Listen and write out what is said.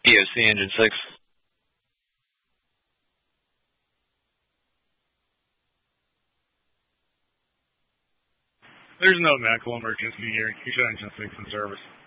EOC Engine 6. There's no medical emergency here. You should Engine 6 in service.